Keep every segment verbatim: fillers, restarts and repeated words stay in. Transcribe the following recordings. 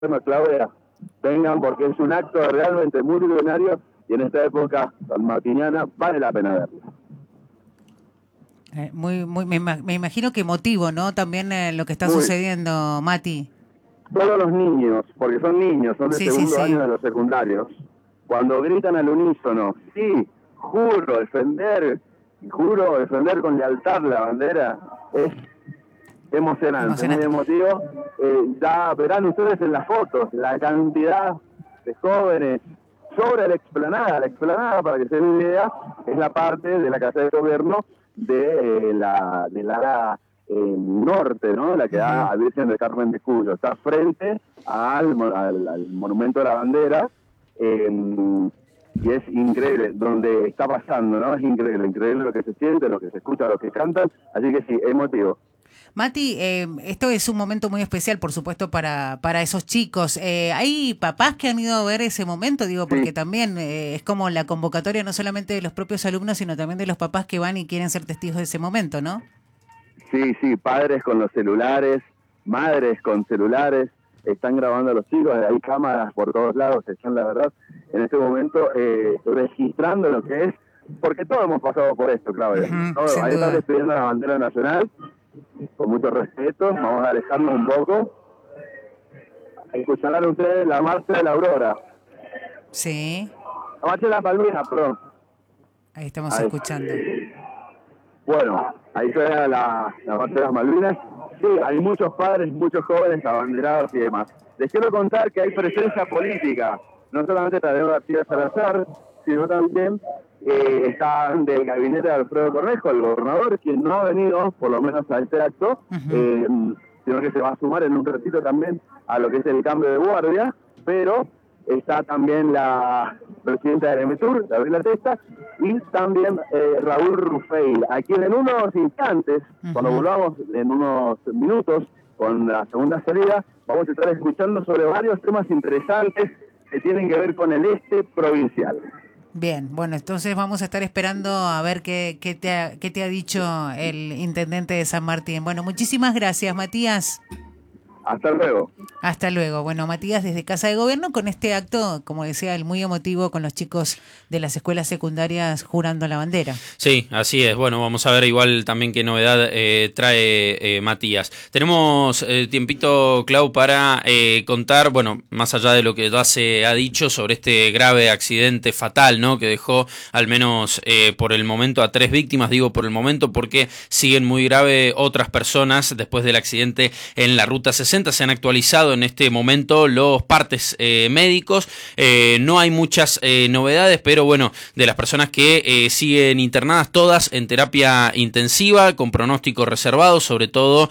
Bueno, Claudia, vengan porque es un acto realmente multitudinario y en esta época sanmartiniana vale la pena verlo. Eh, muy, muy, me, me imagino que emotivo, ¿no? También eh, lo que está muy sucediendo, Mati. Todos los niños, porque son niños, son de sí, segundo sí, sí. año de los secundarios, cuando gritan al unísono, sí, juro defender, juro defender con lealtad la bandera, es emocionante, emocionante. Muy emotivo. Eh, ya verán ustedes en las fotos la cantidad de jóvenes sobre la explanada. La explanada, para que se den una idea, es la parte de la Casa de Gobierno de eh, la del área eh, norte, ¿no? La que uh-huh. da a Virgen del Carmen de Cuyo. Está frente al, al, al Monumento de la Bandera. Eh, y es increíble donde está pasando, ¿no? Es increíble, increíble lo que se siente, lo que se escucha, lo que cantan. Así que sí, emotivo. Mati, eh, esto es un momento muy especial, por supuesto, para, para esos chicos. Eh, ¿Hay papás que han ido a ver ese momento? Digo, porque sí. también eh, es como la convocatoria no solamente de los propios alumnos, sino también de los papás que van y quieren ser testigos de ese momento, ¿no? Sí, sí, padres con los celulares, madres con celulares, están grabando a los chicos, hay cámaras por todos lados, están, la verdad, en este momento eh, registrando lo que es, porque todos hemos pasado por esto, Claudia. Uh-huh, todos, ahí están despidiendo la bandera nacional, con mucho respeto, vamos a alejarnos un poco. Escucharán ustedes la marcha de la Aurora. Sí. La marcha de las Malvinas, perdón. Ahí estamos ahí. escuchando. Bueno, ahí suena la, la marcha de las Malvinas. Sí, hay muchos padres, muchos jóvenes abanderados y demás. Les quiero contar que hay presencia política, no solamente Tadeo García Salazar, sino también eh, está del gabinete de Alfredo Cornejo, el gobernador, quien no ha venido, por lo menos a este acto, uh-huh. eh, sino que se va a sumar en un ratito también a lo que es el cambio de guardia, pero está también la presidenta de Emetur, Gabriela Testa, y también eh, Raúl Rufeil, a quien en unos instantes, uh-huh. cuando volvamos en unos minutos con la segunda salida, vamos a estar escuchando sobre varios temas interesantes que tienen que ver con el este provincial. Bien, bueno, entonces vamos a estar esperando a ver qué, qué, te ha, qué te ha dicho el intendente de San Martín. Bueno, muchísimas gracias, Matías. Hasta luego. Hasta luego. Bueno, Matías desde Casa de Gobierno con este acto, como decía, el muy emotivo con los chicos de las escuelas secundarias jurando la bandera. Sí, así es. Bueno, vamos a ver igual también qué novedad eh, trae eh, Matías. Tenemos eh, tiempito, Clau, para eh, contar, bueno, más allá de lo que ya se ha dicho sobre este grave accidente fatal, ¿no? Que dejó al menos eh, por el momento a tres víctimas. Digo por el momento porque siguen muy grave otras personas después del accidente en la ruta sesenta. Se han actualizado en este momento los partes eh, médicos. Eh, no hay muchas eh, novedades, pero bueno, de las personas que eh, siguen internadas, todas en terapia intensiva, con pronóstico reservado, sobre todo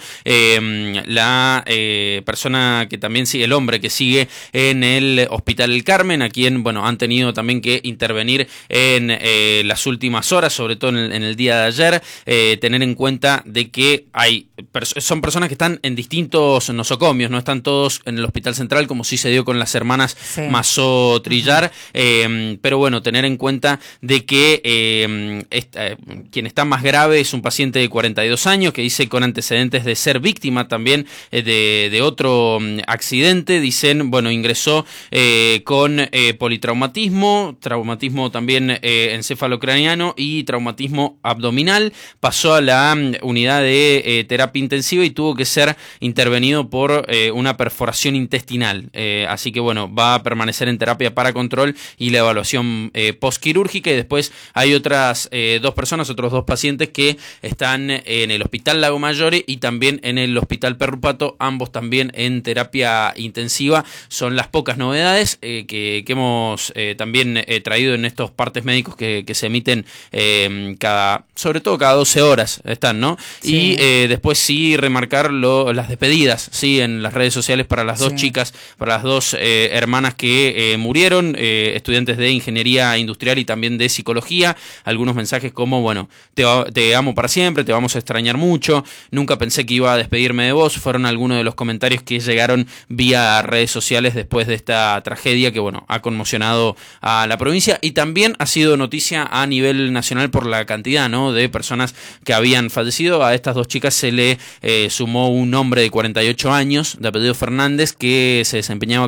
eh, la eh, persona que también sigue, el hombre que sigue en el Hospital El Carmen, a quien, bueno, han tenido también que intervenir en eh, las últimas horas, sobre todo en el, en el día de ayer, eh, tener en cuenta de que hay son personas que están en distintos nosocomios, no están todos en el Hospital Central como sí se dio con las hermanas sí. Massó Trillar, eh, pero bueno, tener en cuenta de que eh, esta, eh, quien está más grave es un paciente de cuarenta y dos años que dice con antecedentes de ser víctima también eh, de, de otro um, accidente, dicen, bueno, ingresó eh, con eh, politraumatismo, traumatismo también eh, encefalocraniano y traumatismo abdominal, pasó a la um, unidad de eh, terapia intensiva y tuvo que ser intervenido por eh, una perforación intestinal, eh, así que bueno, va a permanecer en terapia para control y la evaluación eh, postquirúrgica, y después hay otras eh, dos personas, otros dos pacientes que están en el Hospital Lago Mayor y también en el Hospital Perrupato, ambos también en terapia intensiva. Son las pocas novedades eh, que, que hemos eh, también eh, traído en estos partes médicos que, que se emiten eh, cada, sobre todo cada doce horas están, ¿no? Sí. Y eh, después sí remarcar lo, las despedidas, sí, en las redes sociales para las dos sí. chicas, para las dos eh, hermanas que eh, murieron, eh, estudiantes de ingeniería industrial y también de psicología. Algunos mensajes como, bueno, te, te amo para siempre, te vamos a extrañar mucho, nunca pensé que iba a despedirme de vos, fueron algunos de los comentarios que llegaron vía redes sociales después de esta tragedia que, bueno, ha conmocionado a la provincia y también ha sido noticia a nivel nacional por la cantidad, ¿no?, de personas que habían fallecido. A estas dos chicas se le eh, sumó un hombre de cuarenta y ocho años años, de apellido Fernández, que se desempeñaba